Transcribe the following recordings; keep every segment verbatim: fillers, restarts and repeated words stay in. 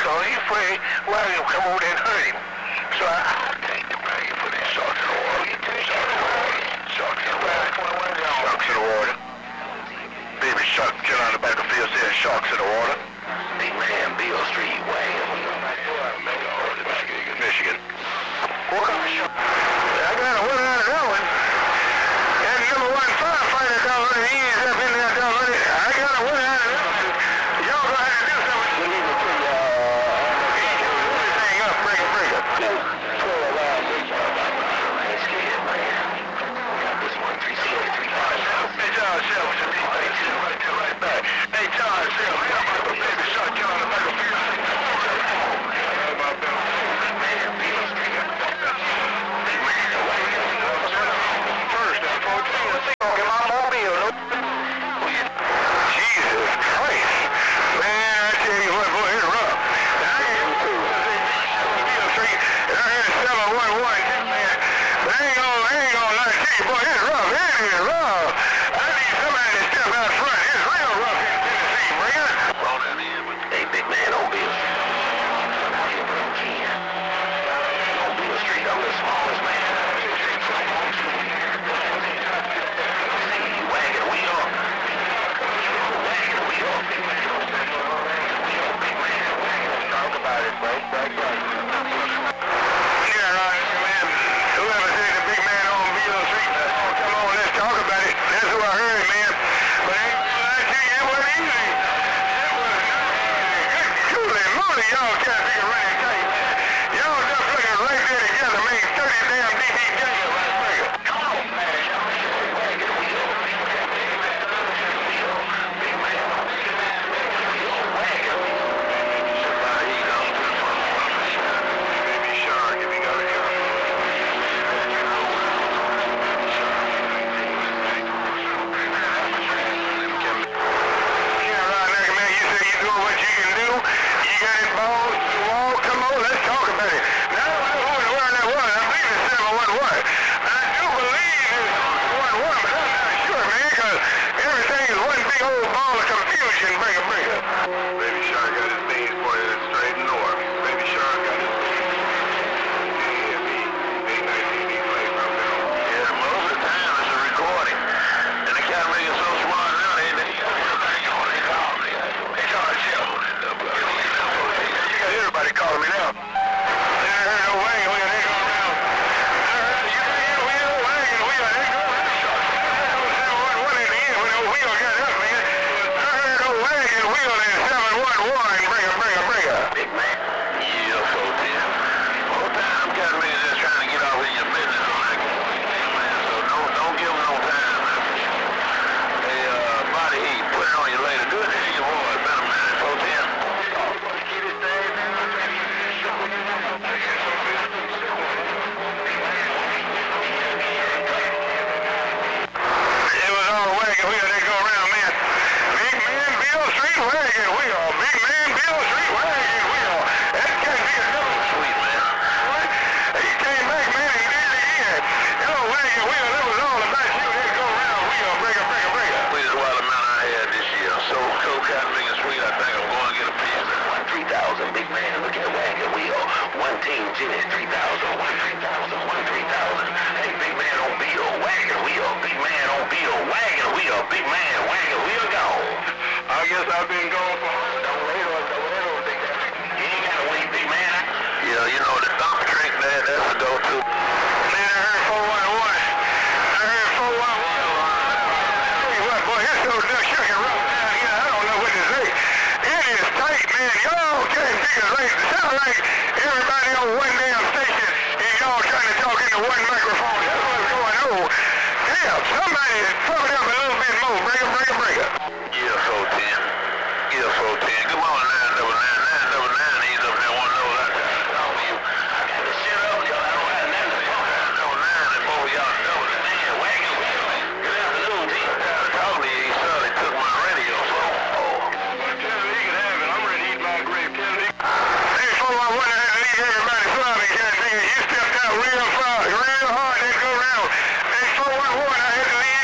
so he afraid wagon come over there and hurt him. So I, I take the wagon for that sharks in the water. You take sharks in the water. Sharks in the water. Sharks in the water. Baby shark kill on the back of the field saying sharks in the water. Big man, Beale Street wagon. Michigan. What kind of shark? I got a one out of that one. That number one firefighter down there, he is up in there down there. I got a one out of that one. Y'all gonna have to do something. We need to put uh, this thing up, break it, break it. Pull a line, let's get it, man. We got this one, three, six, three, five. Hey, John, Shell, what's your name? Right to right to right back. Hey, John, Shell, we got my baby shot, John, the back of the field.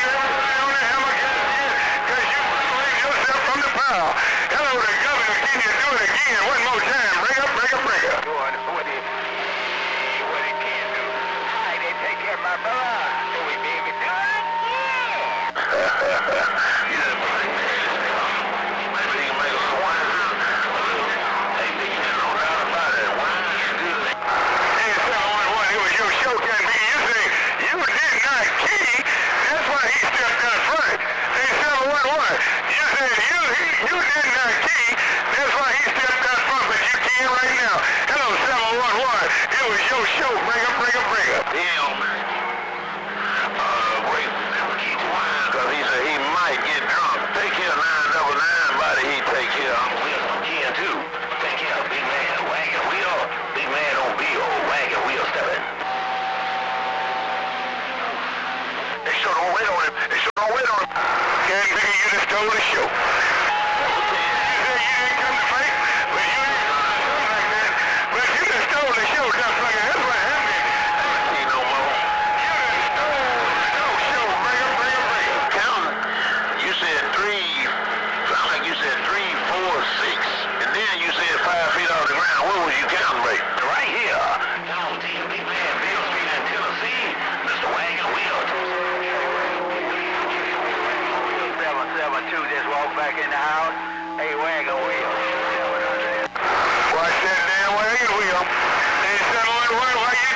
Hello, the governor, Kenya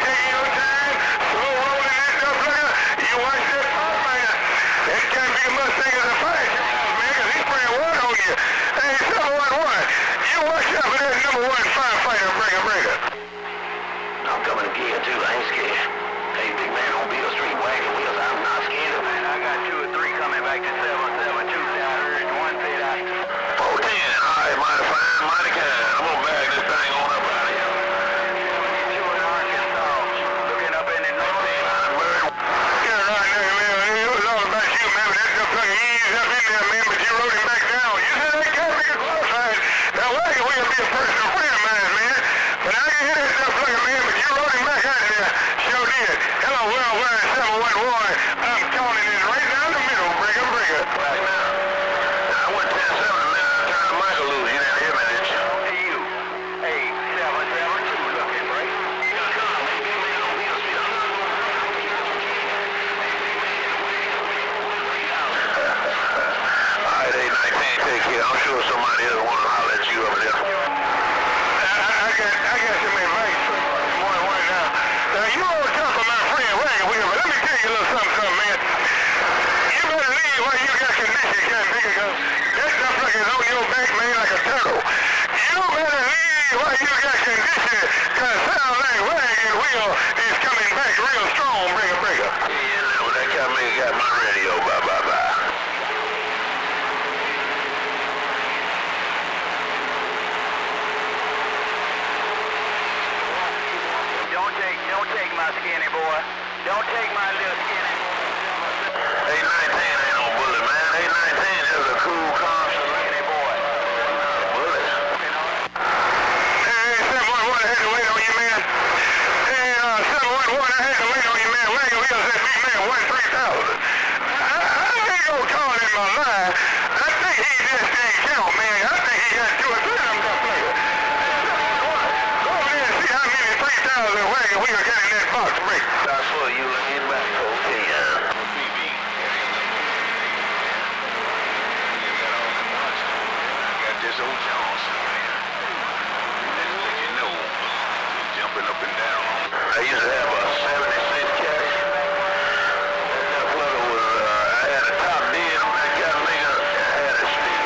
taking your time, slow rolling this stuff like you watch that firefighter. That can't be a Mustang as a fire truck, man, because he's spraying water on you. Hey, seven one one, you watch out for that number one firefighter, breaker, breaker. I'm coming to get you too, I ain't scared. Hey, big man on Beale Street, wagon wheels, I'm not scared of it. I got two or three coming back to seven seven two, I heard one said I... four ten, all right, mighty fine, mighty kind. I'm gonna bag this thing on up out of here. seventy-two in Arkansas, looking up in the north. Yeah, right there, man. It was all about you, man, but that just fucking eased up in there, man, but you rode him back down. You said that can't be qualified. Now, wagon wheel be a personal friend of mine, man. But I can hear that stuff fucking, man, but you rode him back out of there. Sure did. Hello, Worldwide seven one one. I'm calling it right down the middle, breaker, breaker. Right now. I went ten seven, man. I turned the Michael loose. You didn't hear me, did you? To you. Hey, seven seven two looking, right? Alright, eight nineteen, take care. I'm sure somebody else want to holler at you over there. I, I, got, I got some advice for one, one now. Now, you always talk about my friend Wagon Wheel, but let me tell you a little something, something, man. You better leave while you got condition, can't think of it. That stuff like is on your back, man, like a turtle. You better leave while you got condition, because it sounds like Wagon Wheel is coming back real strong, breaker, breaker. Yeah, now, that got me, got my radio, bye, bye, bye. Don't take, don't take my skinny boy. Don't take my little skinny boy. eight nineteen ain't no bullet, man. eight nineteen is a cool, calm, Skinny boy. bullet. Hey, seven one one, I had to wait on you, man. Hey, uh, seven one one, I had to wait on you, man. Wagon Wheel said, big man, one three thousand. I, I ain't gonna call him a lie. I think he just didn't count, man. I think he got two or three of them got players. Go over there and see how many three thousand Wagon Wheel got in that box break. That's for you in back, okay, yeah. This old Jones, just let you know, jumping up and down. I used to have a seventy-six cash. That plugger was, uh, I had a top dead on that cat nigga. I had a stick.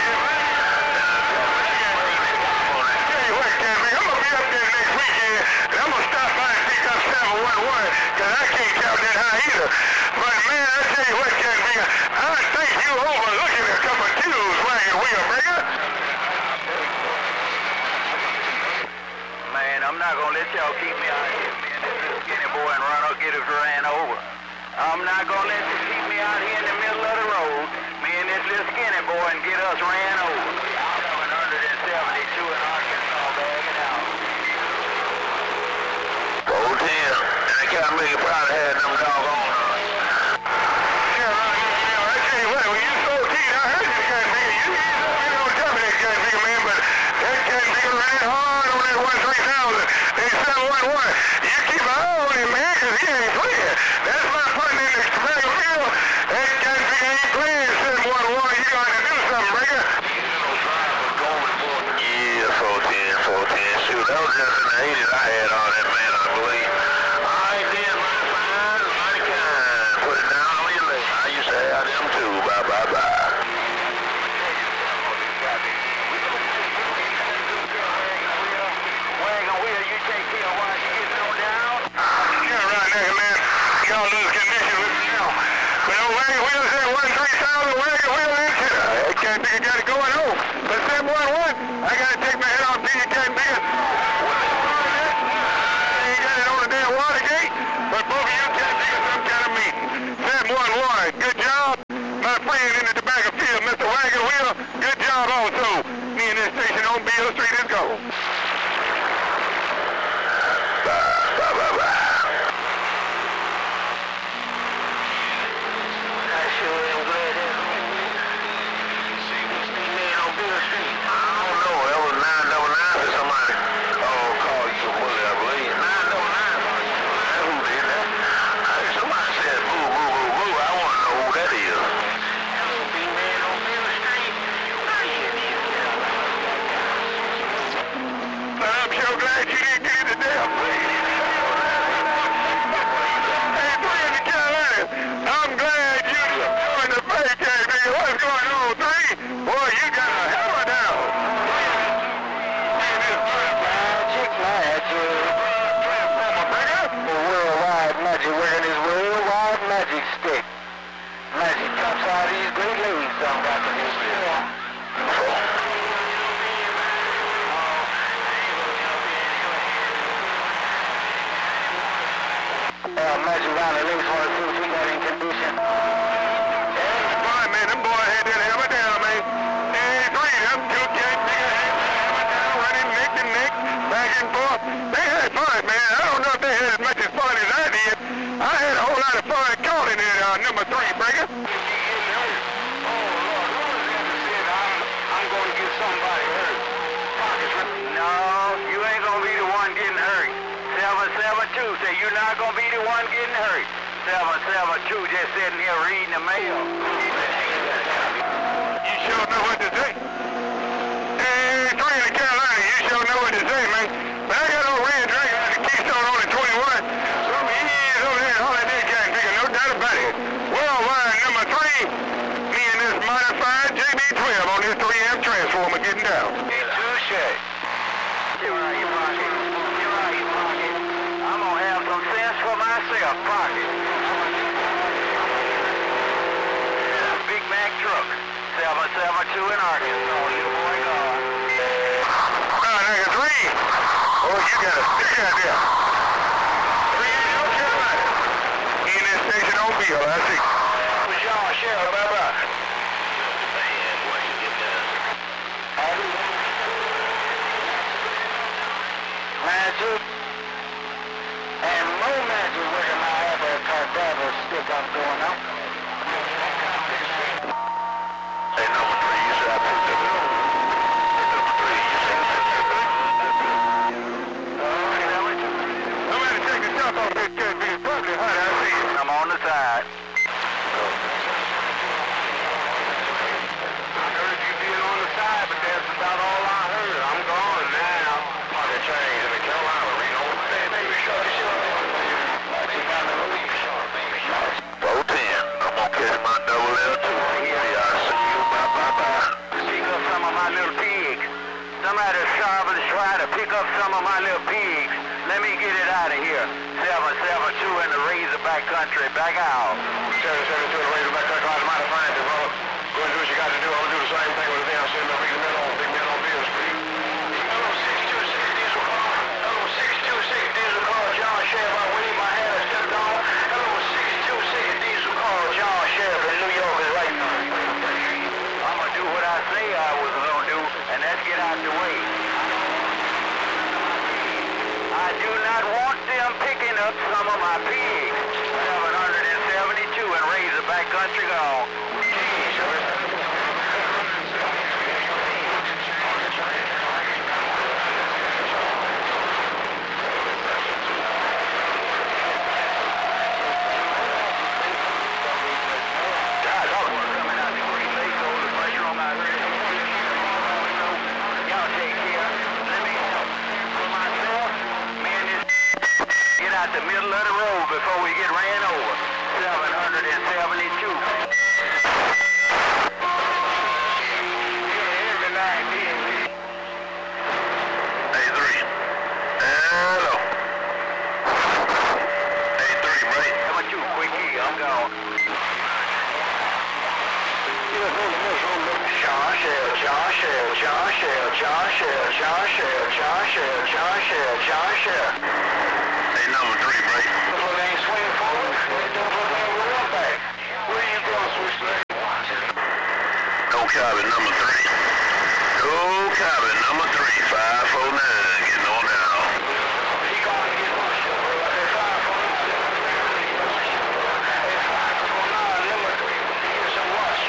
Tell you what, Cat nigga, I'm gonna be up there next weekend, and I'm gonna stop by and pick up seven one one, cause I can't count that high either. But man, I tell you what, Cat nigga, I think you overlooking a couple of kilos, Wagon Wheel, breaker. Man, I'm not gonna let y'all keep me out here, man. This little skinny boy and run up, get us ran over. I'm not gonna let you keep me out here in the middle of the road, me and this little skinny boy, and get us ran over. seven seventy-two in Arkansas, bagging out. four ten. That cat nigga probably had them doggone. Yeah, right, yeah, I tell you what, when you sold teeth, I heard you, cat nigga. You, you don't tell me that cat nigga, man, but that cat nigga ran hard on that one three thousand. They seven one one. You keep an eye on him, man, cause he ain't playing. That's my partner in the Wagon Wheel. That cat nigga ain't playing seven one one. You got to do something, breaker. Yeah, four ten, four ten. Shoot, that was just in the eighties I had all that, man, I believe. All right, then, mighty fine, mighty kind. Put it down on your leg. I used to have them too. Bye, bye, bye. Wagon Wheel, you take care of while she gets on down. Yeah, right, nigga, man. Y'all lose condition with me now. But no Wagon Wheel said one three thousand, Wagon Wheel into it. That cat nigga got it going on. But seven one one, I got to take my head off to you, cat nigga. I ain't got it on the damn Watergate, but both of you cat niggas some kind of meeting. seven one one, good job. My friend in the tobacco field, Mister Wagon Wheel, good job also. Me and this station on Beale Street is go. Bye, bye, bye, bye. I sure am glad that See what's big man on Beale Street. I don't know, that was nine double nine for somebody. Oh, call you some bullet, I believe. nine double nine. That's who did that. I heard somebody said boo, boo, boo, boo. I want to know who that is. Big man on Beale Street. I hear you. links for the two got in condition. Boy, man, them boys had that hammer down, man. eighty-three, them two cats, they got hammer down, running neck to neck, back and forth. They had fun, man. I don't know if they had as much as fun as I did. I had a whole lot of fun calling it uh, number three, Breaker. Somebody hurt. No, you ain't gonna be the one getting hurt. seven seven two say you're not gonna be the one getting hurt. seven seven two just sitting here reading the mail. You sure know what to say. Hey, three in the Carolina, you sure know what to say, man. But I got old Red Dragon out of Keystone on the twenty-one. Some years over there, all I did got figure, no doubt about it. Worldwide number three, me and this modified J B twelve on this three amp transformer getting down. Touche. Get right, you pocket. Get right, you pocket. I'm gonna have some sense for myself, pocket. Big Mac truck, seven seven two in Arkansas, little boy car. Alright, I got three. Oh, you got a stick out there. Three in North Carolina. In this station on Bill, I see. Sean, Sheriff, bye-bye. Magic and more magic working my have a cadaver stick I'm going on. Hey, number three, you said I took the number three, you said I'm going to take the top off this cat being probably hot, I see it. I'm on the side. I heard you being on the side, but that's about all I heard. I'm gone now. pocket change in the Carolina, Reno. Hey, baby, short shit. four ten, I'm gonna catch my double L two. See, I see you, bye, bye, bye. Pick up some of my little pigs. Somebody stop and try to pick up some of my little pigs. Let me get it out of here. seven seven two in the Razorback country. Back out. seven seven two in the Razorback country. I'm out of find it, brother. Go and do what you got to do. I'm gonna do the same thing with the damn sitting up in the middle on Big Man on Bill Street. Hello, six two six diesel car. Hello, six two six diesel car. John Sheriff, I wave my hand and stepped on. Hello, six two six diesel car. John Sheriff in New York is right now. I'm gonna do what I say I was gonna do, and that's get out the way. I do not want them picking up some of my pigs. seven seventy-two in Razorback country gone. The middle of the road before we get ran over. seven seventy-two. A three. Hello. A three, right? Come on, you quick key. I'm gone. John Shell, John Shell, John Shell, John Shell, John Shell, John Shell, John Shell, John Shell. Hey, number three, right? Double lane swing forward. Double lane roll back. Where you go, switch lane? No cabin, number three. No cabin, number three. five four nine, getting on down. He gonna get pushed up. five four nine. five four nine, number three. Here's some rush,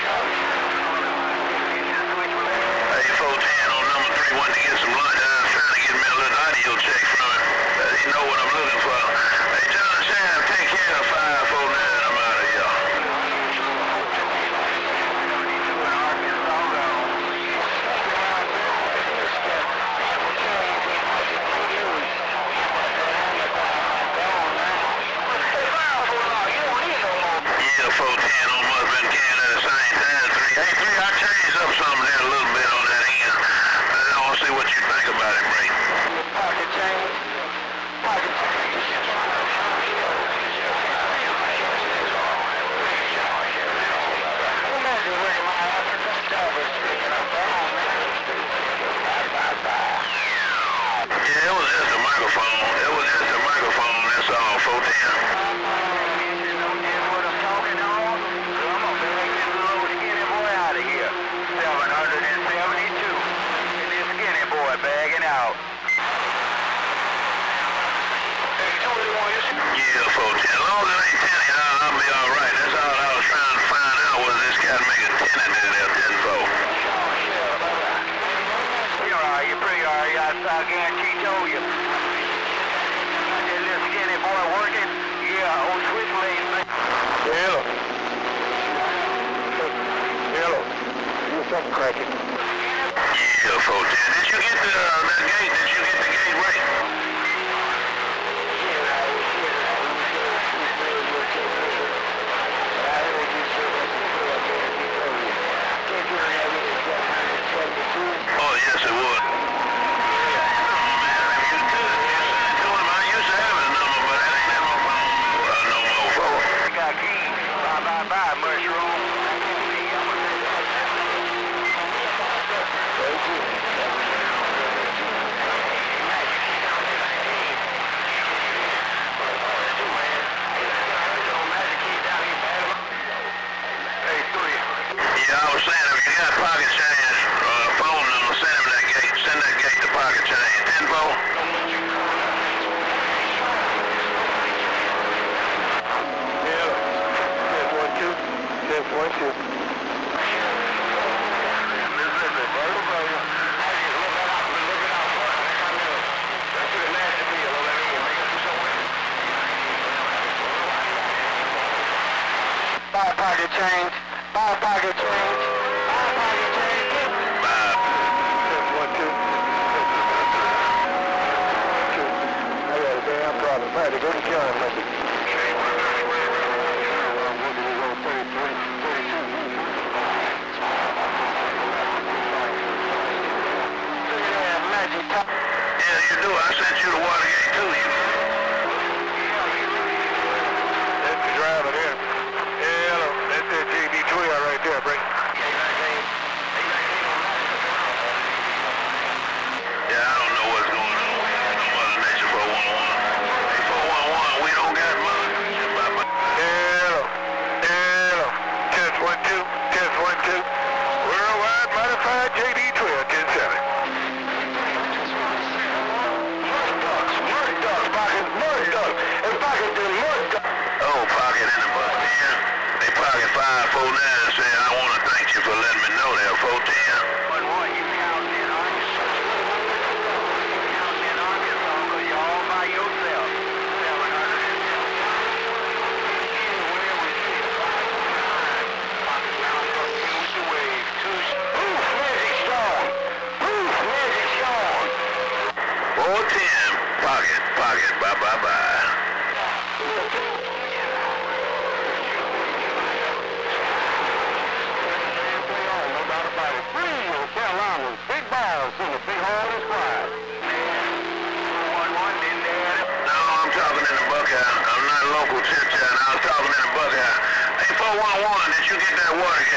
Hey, four ten on number three, wanting to get some lunch. I was trying to get me a little audio check from him. Let him know what I'm looking for. Hey, John Sam, take care of five four nine. I'm out of here. Arkansas, out. Yeah, four ten. As long as it ain't ten, I'll, I'll be all right. That's all I was trying to find out was this guy make a ten into that ten four. You're all right. You're pretty all right. I, I guarantee told you. That little skinny boy working. Yeah, old switchblade. Hello. Hello. You something cracking. Yeah, four ten. Did you get the, uh, that gate? Did you get the gate right? Oh, yes, it would. Man, if you could, you send it to him. I used to have his number, but that ain't in my phone. Well, no more phone. I got keys. Bye, bye, bye, mushroom. Yeah, I was saying, if you got pocket change, uh, phone number, send him that gate. Send that gate to pocket change. ten four? Hello. Test one two. Test one two. Mississippi, brother, brother. Hey, look that out. Look it out, boy. That's how little. That's too nasty for you. Look at me. Make it do something. Buy pocket change. Buy pocket change. Buy pocket change. Bye. Test one two. Two. I got a damn problem. I had to go to John, maybe. Yeah, you do. I sent you the Watergate too. You. That's the driver there. Yeah, hello. That's that J B twelve right there, bring. Yeah, I don't know what's going on. No Mother Nature four one one. Hey, four one one, we don't got much. Bye-bye. Hello. Hello. Test one two. Test one two. Worldwide modified J B twelve, ten seven. Oh, pocket in the bus here. They pocket five four nine say, I want to thank you for letting me know that, four ten. But boy, you be out there in Arkansas. Out there in Arkansas, because you're all by yourself. seven hundred. Where we see pocket down from you with the wave. Two. Poof, Magic Sean. Poof, Magic Sean. four ten, pocket, pocket, bye bye bye. Big balls in the big hole is quiet. one one didn't there. No, I'm talking in the Buckeye. I'm not local chit chat. I was talking in the Buckeye. Hey, four one one, did you get that water